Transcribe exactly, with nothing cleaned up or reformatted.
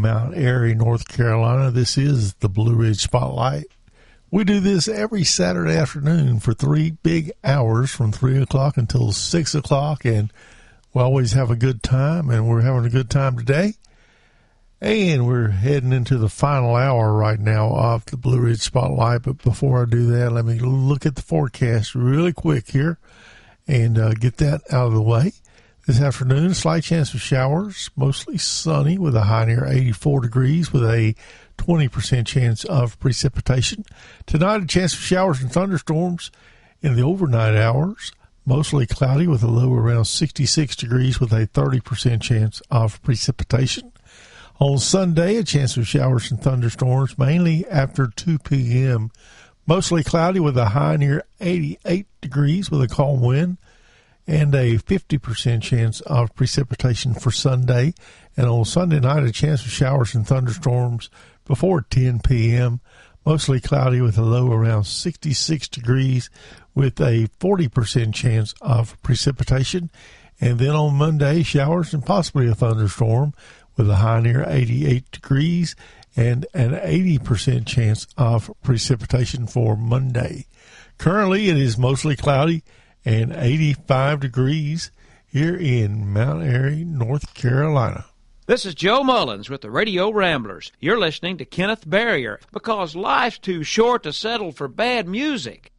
Mount Airy, North Carolina. This is the Blue Ridge Spotlight. We do this every Saturday afternoon for three big hours from three o'clock until six o'clock, and we always have a good time, and we're having a good time today. And we're heading into the final hour right now of the Blue Ridge Spotlight. But before I do that, let me look at the forecast really quick here and uh, get that out of the way. This afternoon, slight chance of showers, mostly sunny with a high near eighty-four degrees with a twenty percent chance of precipitation. Tonight, a chance of showers and thunderstorms in the overnight hours, mostly cloudy with a low around sixty-six degrees with a thirty percent chance of precipitation. On Sunday, a chance of showers and thunderstorms, mainly after two p.m. Mostly cloudy with a high near eighty-eight degrees with a calm wind and a fifty percent chance of precipitation for Sunday. And on Sunday night, a chance of showers and thunderstorms before ten p.m. Mostly cloudy with a low around sixty-six degrees with a forty percent chance of precipitation. And then on Monday, showers and possibly a thunderstorm with a high near eighty-eight degrees and an eighty percent chance of precipitation for Monday. Currently, it is mostly cloudy and eighty-five degrees here in Mount Airy, North Carolina. This is Joe Mullins with the Radio Ramblers. You're listening to Kenneth Barrier, because life's too short to settle for bad music.